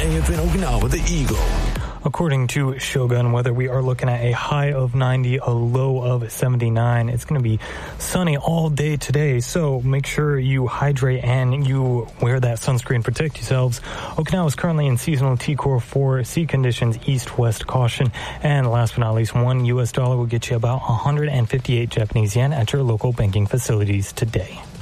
AFN Okinawa, the Eagle. According to Shogun Weather, we are looking at a high of 90, a low of 79. It's going to be sunny all day today, so make sure you hydrate and you wear that sunscreen. Protect yourselves. Okinawa is currently in seasonal T-Core 4 sea conditions, east-west caution. And last but not least, $1 will get you about 158 Japanese yen at your local banking facilities today.